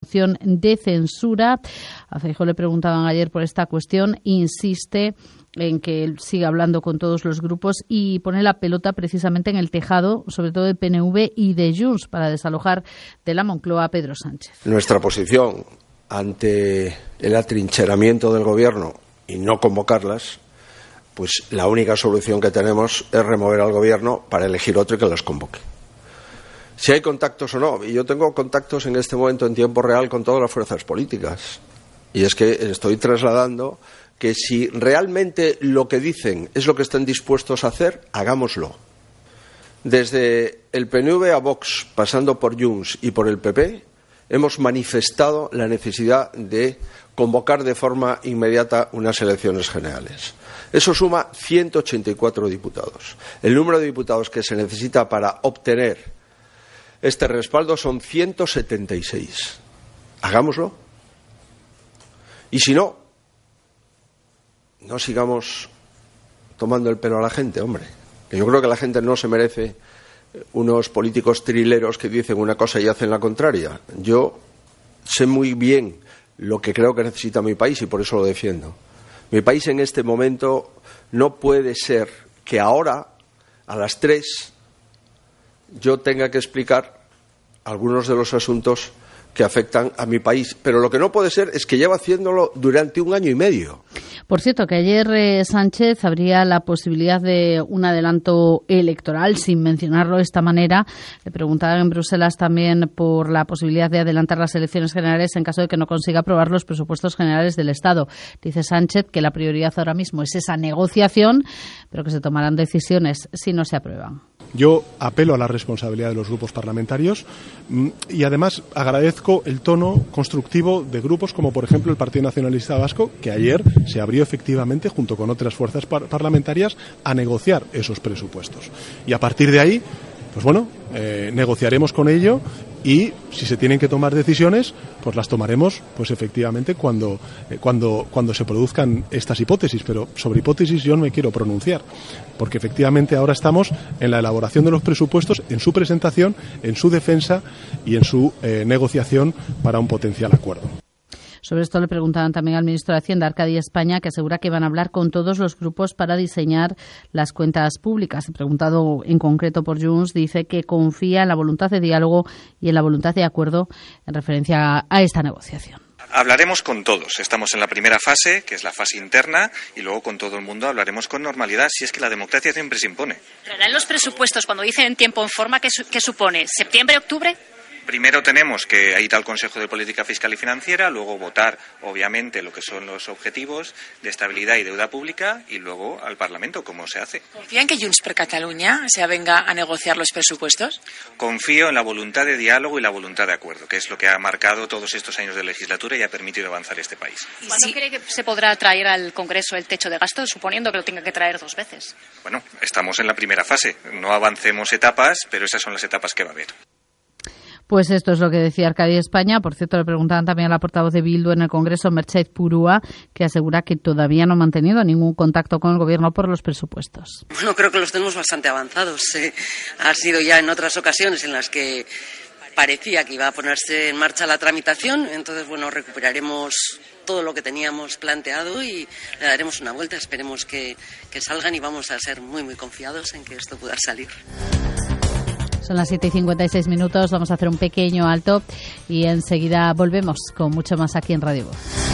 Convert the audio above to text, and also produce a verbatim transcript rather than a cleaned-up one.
moción de censura. A Feijóo le preguntaban ayer por esta cuestión, insiste en que él sigue hablando con todos los grupos y pone la pelota precisamente en el tejado, sobre todo de P N V y de Junts, para desalojar de la Moncloa a Pedro Sánchez. Nuestra posición ante el atrincheramiento del Gobierno y no convocarlas, pues la única solución que tenemos es remover al Gobierno para elegir otro y que las convoque. Si hay contactos o no, y yo tengo contactos en este momento en tiempo real con todas las fuerzas políticas, y es que estoy trasladando que si realmente lo que dicen es lo que están dispuestos a hacer, hagámoslo. Desde el P N V a Vox, pasando por Junts y por el P P, hemos manifestado la necesidad de convocar de forma inmediata unas elecciones generales. Eso suma ciento ochenta y cuatro diputados. El número de diputados que se necesita para obtener este respaldo son ciento setenta y seis. Hagámoslo. Y si no, no sigamos tomando el pelo a la gente, hombre. Que yo creo que la gente no se merece unos políticos trileros que dicen una cosa y hacen la contraria. Yo sé muy bien lo que creo que necesita mi país y por eso lo defiendo. Mi país en este momento no puede ser que ahora, a las tres, yo tenga que explicar algunos de los asuntos que afectan a mi país. Pero lo que no puede ser es que lleva haciéndolo durante un año y medio. Por cierto, que ayer eh, Sánchez abría la posibilidad de un adelanto electoral, sin mencionarlo de esta manera. Le preguntaban en Bruselas también por la posibilidad de adelantar las elecciones generales en caso de que no consiga aprobar los presupuestos generales del Estado. Dice Sánchez que la prioridad ahora mismo es esa negociación, pero que se tomarán decisiones si no se aprueban. Yo apelo a la responsabilidad de los grupos parlamentarios y además agradezco el tono constructivo de grupos como por ejemplo el Partido Nacionalista Vasco, que ayer se abrió efectivamente junto con otras fuerzas par- parlamentarias a negociar esos presupuestos. Y a partir de ahí, pues bueno, eh, negociaremos con ello y si se tienen que tomar decisiones, pues las tomaremos pues efectivamente cuando, eh, cuando, cuando se produzcan estas hipótesis. Pero sobre hipótesis yo no me quiero pronunciar, porque efectivamente ahora estamos en la elaboración de los presupuestos, en su presentación, en su defensa y en su eh, negociación para un potencial acuerdo. Sobre esto le preguntaban también al ministro de Hacienda, Arcadi España, que asegura que van a hablar con todos los grupos para diseñar las cuentas públicas. Preguntado en concreto por Junts, dice que confía en la voluntad de diálogo y en la voluntad de acuerdo en referencia a esta negociación. Hablaremos con todos. Estamos en la primera fase, que es la fase interna, y luego con todo el mundo hablaremos con normalidad, si es que la democracia siempre se impone. Pero en los presupuestos, cuando dicen en tiempo en forma, ¿qué, su- qué supone? ¿Septiembre, octubre? Primero tenemos que ir al Consejo de Política Fiscal y Financiera, luego votar, obviamente, lo que son los objetivos de estabilidad y deuda pública, y luego al Parlamento, como se hace. ¿Confía en que Junts per Catalunya se avenga a negociar los presupuestos? Confío en la voluntad de diálogo y la voluntad de acuerdo, que es lo que ha marcado todos estos años de legislatura y ha permitido avanzar este país. ¿Cuándo sí. cree que se podrá traer al Congreso el techo de gasto, suponiendo que lo tenga que traer dos veces? Bueno, estamos en la primera fase. No avancemos etapas, pero esas son las etapas que va a haber. Pues esto es lo que decía Arcadi España. Por cierto, le preguntaban también a la portavoz de Bildu en el Congreso, Mercedes Purúa, que asegura que todavía no ha mantenido ningún contacto con el Gobierno por los presupuestos. Bueno, creo que los tenemos bastante avanzados. Eh, ha sido ya en otras ocasiones en las que parecía que iba a ponerse en marcha la tramitación. Entonces, bueno, recuperaremos todo lo que teníamos planteado y le daremos una vuelta. Esperemos que, que salgan y vamos a ser muy, muy confiados en que esto pueda salir. Son las siete y cincuenta y seis minutos, vamos a hacer un pequeño alto y enseguida volvemos con mucho más aquí en Radio Voz.